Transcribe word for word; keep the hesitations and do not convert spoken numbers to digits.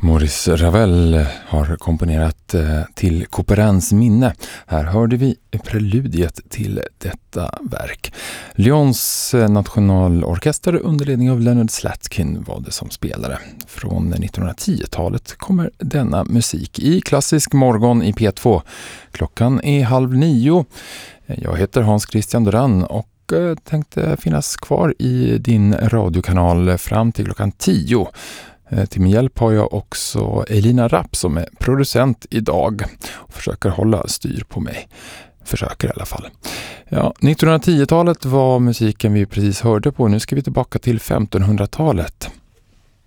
Maurice Ravel har komponerat till Couperins minne. Här hörde vi preludiet till detta verk. Lyons nationalorkester under ledning av Leonard Slatkin var det som spelade. Från nittonhundratio-talet kommer denna musik i klassisk morgon i P två. Klockan är halv nio. Jag heter Hans Christian Duran och tänkte finnas kvar i din radiokanal fram till klockan tio. Till min hjälp har jag också Elina Rapp som är producent idag och försöker hålla styr på mig. Försöker i alla fall. Ja, nittonhundratio-talet var musiken vi precis hörde på. Nu ska vi tillbaka till femtonhundratalet.